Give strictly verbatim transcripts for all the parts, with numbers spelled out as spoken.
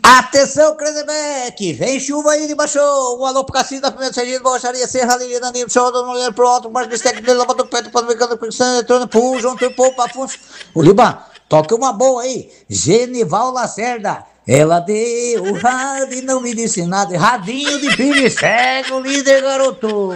Atenção, Krezebeck! Vem chuva aí de baixo! Um alô pro Cassino da Pimenta Serginho, Borracharia, Serra, Liliana, Nilo, Show, Dona Mulher, pro alto, Marcos Bistec, de Lava do Peto, Pan-Americano, Cristão, Eletrônico, Pul, João Turpou, Pafunço. O Liban, toque uma boa aí. Genival Lacerda. Ela deu o rádio e não me disse nada. Radinho de pilha, segue o líder, garoto.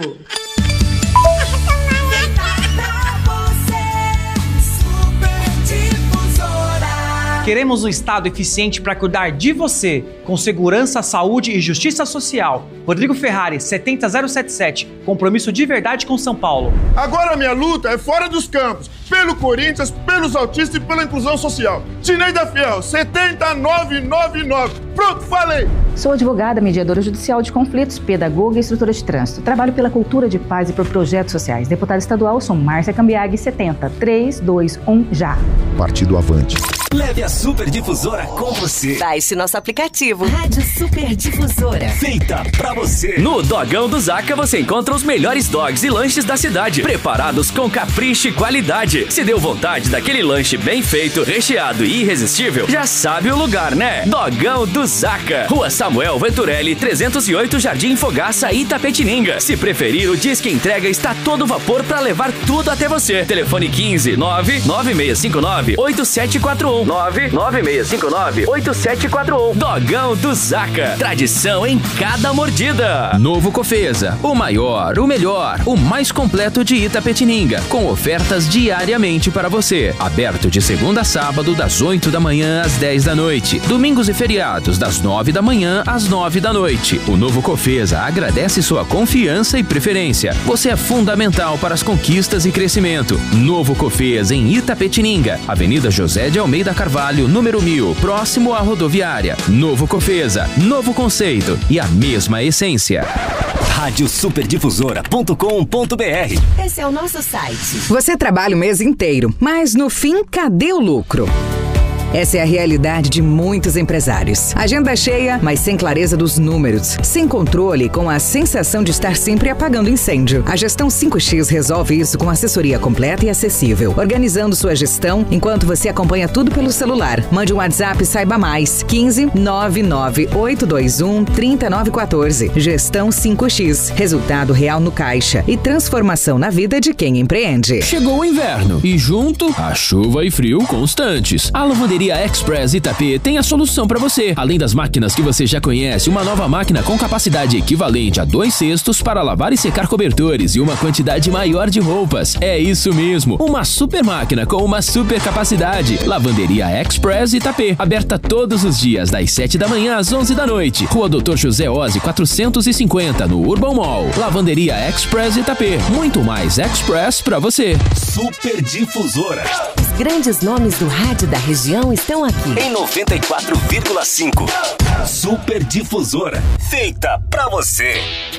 Queremos um Estado eficiente para cuidar de você, com segurança, saúde e justiça social. Rodrigo Ferrari, setenta mil setenta e sete. Compromisso de verdade com São Paulo. Agora a minha luta é fora dos campos. Pelo Corinthians, pelos autistas e pela inclusão social. Tineida Fiel, setenta mil novecentos e noventa e nove. Pronto, falei! Sou advogada, mediadora judicial de conflitos, pedagoga e instrutora de trânsito. Trabalho pela cultura de paz e por projetos sociais. Deputada estadual, sou Márcia Cambiag, setenta, três, dois, um, já. Partido Avante. Leve a Super Difusora com você. Baixe nosso aplicativo. Rádio Super Difusora. Feita pra você. No Dogão do Zaca você encontra os melhores dogs e lanches da cidade, preparados com capricho e qualidade. Se deu vontade daquele lanche bem feito, recheado e irresistível, já sabe o lugar, né? Dogão do Zaca. Rua Samuel Venturelli, trezentos e oito, Jardim Fogaça, Itapetininga. Se preferir, o Disque Entrega está a todo vapor para levar tudo até você. Telefone quinze, nove nove seis cinco nove, oito sete quatro um. nove nove seis cinco nove, oito sete quatro um. Dogão do Zaca. Tradição em cada mordida. Novo Cofesa. O maior, o melhor, o mais completo de Itapetininga. Com ofertas diariamente para você. Aberto de segunda a sábado, das oito da manhã às dez da noite. Domingos e feriados, das nove da manhã às nove da noite. O Novo Cofesa agradece sua confiança e preferência. Você é fundamental para as conquistas e crescimento. Novo Cofesa em Itapetininga. Avenida José de Almeida Carvalho, número mil, próximo à rodoviária. Novo Cofesa, novo conceito e a mesma essência. rádio super difusora ponto com ponto b r. Esse é o nosso site. Você trabalha o mês inteiro, mas no fim, cadê o lucro? Essa é a realidade de muitos empresários. Agenda cheia, mas sem clareza dos números. Sem controle, com a sensação de estar sempre apagando incêndio. A Gestão cinco x resolve isso com assessoria completa e acessível. Organizando sua gestão enquanto você acompanha tudo pelo celular. Mande um WhatsApp e saiba mais. quinze, nove nove oito dois um, três nove um quatro. Gestão cinco x. Resultado real no caixa e transformação na vida de quem empreende. Chegou o inverno e junto, a chuva e frio constantes. A lavanderia Express Itapê tem a solução para você. Além das máquinas que você já conhece, uma nova máquina com capacidade equivalente a dois cestos para lavar e secar cobertores e uma quantidade maior de roupas. É isso mesmo, uma super máquina com uma super capacidade. Lavanderia Express Itapê, aberta todos os dias das sete da manhã às onze da noite. Rua doutor José Ozzi quatrocentos e cinquenta, no Urban Mall. Lavanderia Express Itapê, muito mais Express para você. Super Difusora. Os grandes nomes do rádio da região estão aqui. Em noventa e quatro vírgula cinco. Super Difusora. Feita pra você.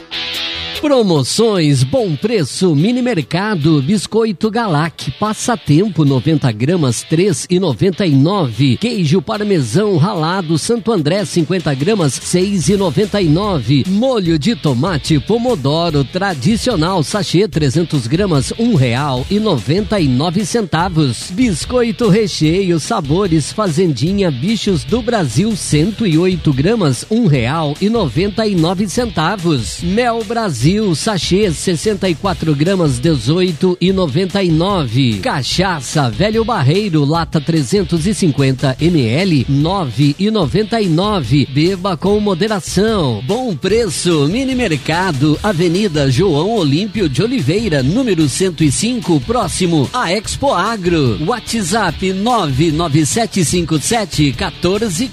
Promoções, bom preço, mini mercado, biscoito Galac, passatempo noventa gramas, três reais e noventa e nove. Queijo parmesão ralado Santo André cinquenta gramas, seis reais e noventa e nove. Molho de tomate pomodoro tradicional sachê trezentos gramas, um real e noventa e nove centavos. Biscoito recheio sabores Fazendinha Bichos do Brasil cento e oito gramas, um real e noventa e nove centavos. Mel Brasil sachê sessenta e quatro gramas, dezoito reais e noventa e nove. Cachaça Velho Barreiro lata trezentos e cinquenta mililitros, nove reais e noventa e nove. Beba com moderação. Bom preço, mini mercado, Avenida João Olímpio de Oliveira, número cento e cinco, próximo à Expo Agro. WhatsApp nove nove sete cinco sete um quatro